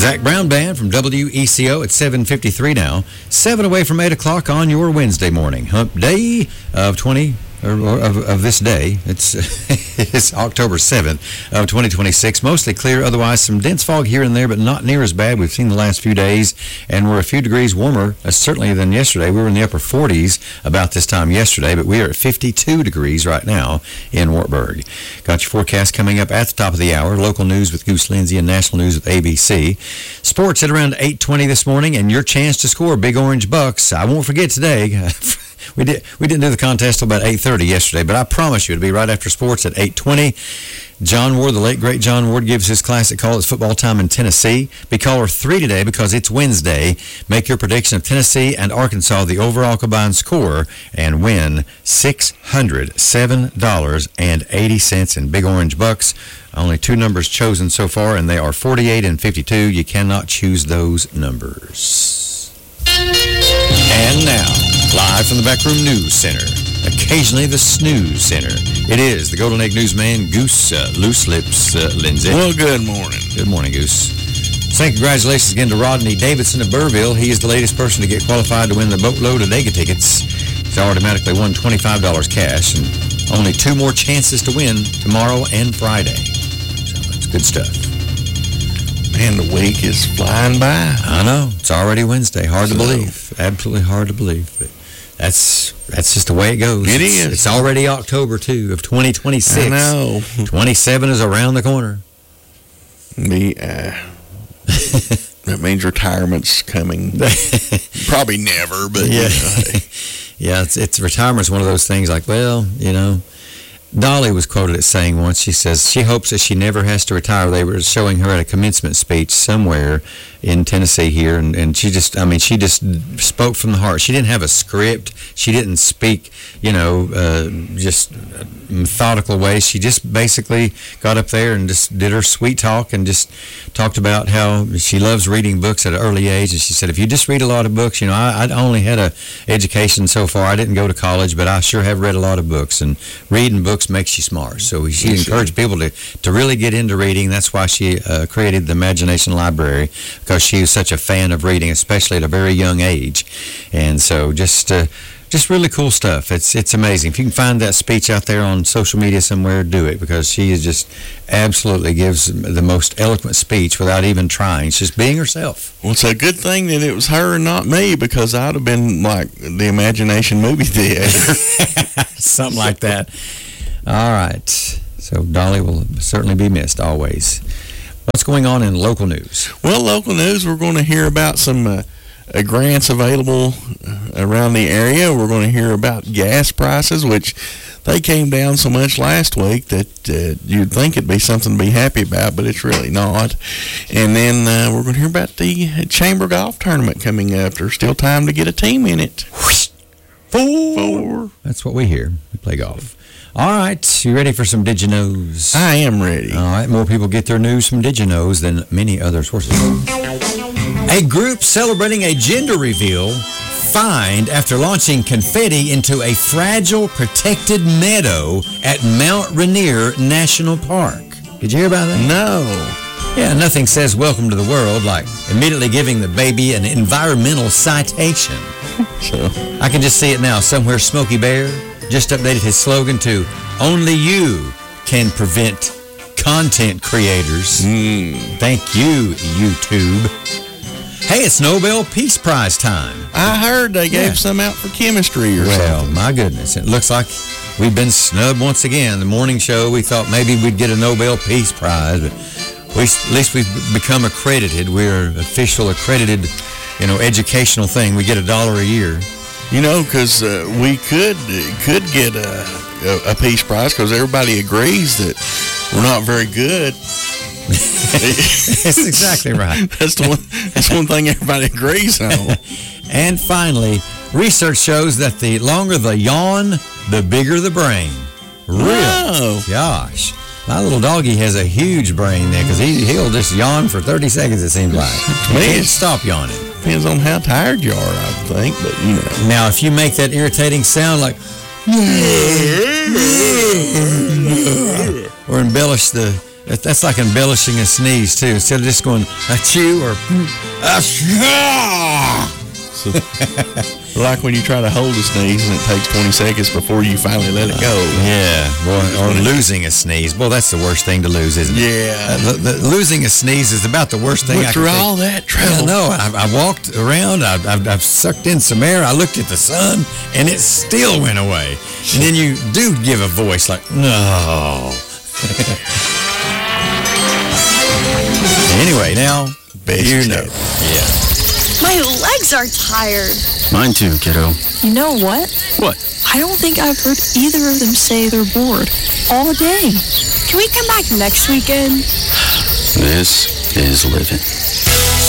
Zach Brown Band from WECO at 7:53 now. 7 away from 8 o'clock on your Wednesday morning. Hump day of of this day. It's October 7th of 2026. Mostly clear, otherwise some dense fog here and there, but not near as bad. We've seen the last few days, and we're a few degrees warmer, certainly than yesterday. We were in the upper 40s about this time yesterday, but we are at 52 degrees right now in Wartburg. Got your forecast coming up at the top of the hour. Local news with Goose Lindsay and national news with ABC. Sports at around 8:20 this morning, and your chance to score Big Orange Bucks. I won't forget today. We didn't do the contest till about 8:30 yesterday, but I promise you it'll be right after sports at 8:20. John Ward, the late great John Ward, gives his classic call. It's football time in Tennessee. Be caller 3 today because it's Wednesday. Make your prediction of Tennessee and Arkansas, the overall combined score, and win $607.80 in Big Orange Bucks. Only 2 numbers chosen so far, and they are 48 and 52. You cannot choose those numbers. And now, live from the Backroom News Center, occasionally the Snooze Center, it is the Golden Egg Newsman, Goose Loose Lips Lindsay. Well, good morning. Good morning, Goose. Saying congratulations again to Rodney Davidson of Burrville. He is the latest person to get qualified to win the boatload of Dega tickets. He's automatically won $25 cash, and only 2 more chances to win tomorrow and Friday. So that's good stuff. Man, the week is flying by. I know. It's already Wednesday. Hard to believe. Absolutely hard to believe. But that's just the way it goes. It is. It's already October, too, of 2026. I know. 27 is around the corner. That means retirement's coming. Probably never, but yeah. Hey. Yeah, it's retirement's one of those things like, well, Dolly was quoted as saying once, she says she hopes that she never has to retire. They were showing her at a commencement speech somewhere in Tennessee here, and she just spoke from the heart. She didn't have a script. She didn't speak, just methodical way. She just basically got up there and just did her sweet talk and just talked about how she loves reading books at an early age. And she said, if you just read a lot of books, I only had a education so far. I didn't go to college, but I sure have read a lot of books, and reading books makes you smart. So she encouraged people to really get into reading. That's why she created the Imagination Library, because she was such a fan of reading, especially at a very young age. And so just really cool stuff. It's amazing. If you can find that speech out there on social media somewhere, do it, because she is just absolutely gives the most eloquent speech without even trying. She's just being herself. Well, it's a good thing that it was her and not me, because I'd have been like the Imagination movie theater. Something like that. All right. So Dolly will certainly be missed always. What's going on in local news? Well, local news, we're going to hear about some grants available around the area. We're going to hear about gas prices, which they came down so much last week that you'd think it'd be something to be happy about, but it's really not. And then we're going to hear about the Chamber Golf Tournament coming up. There's still time to get a team in it. 4. That's what we hear. We play golf. All right, you ready for some Did You Knows? I am ready. All right, more people get their news from Did You Knows than many other sources. A group celebrating a gender reveal fined after launching confetti into a fragile protected meadow at Mount Rainier National Park. Did you hear about that? No. Yeah, nothing says welcome to the world like immediately giving the baby an environmental citation. So I can just see it now. Somewhere Smokey Bear just updated his slogan to "Only you can prevent content creators." Thank you, YouTube. Hey, it's Nobel Peace Prize time. I heard they gave some out for chemistry or something. Well, my goodness. It looks like we've been snubbed once again. The morning show, we thought maybe we'd get a Nobel Peace Prize, but at least we've become accredited. We're an official accredited, educational thing. We get $1 a year. Because we could get a Peace Prize, because everybody agrees that we're not very good. That's exactly right. That's one thing everybody agrees on. And finally, research shows that the longer the yawn, the bigger the brain. Really? Oh. Gosh. My little doggy has a huge brain there, because he'll just yawn for 30 seconds, it seems like. He can't stop yawning. Depends on how tired you are, I think, but Now, if you make that irritating sound like or embellish the That's like embellishing a sneeze, too. Instead of just going, achoo or achoo. Like when you try to hold a sneeze and it takes 20 seconds before you finally let it go. Yeah, or losing a sneeze. Well, that's the worst thing to lose, isn't it? Yeah. Losing a sneeze is about the worst thing I can through think. all that trouble. Yeah, no, I walked around, I've sucked in some air, I looked at the sun, and it still went away. And then you do give a voice like, no. Anyway, now, you know. Yeah. My legs are tired. Mine too, kiddo. You know what? What? I don't think I've heard either of them say they're bored all day. Can we come back next weekend? This is living.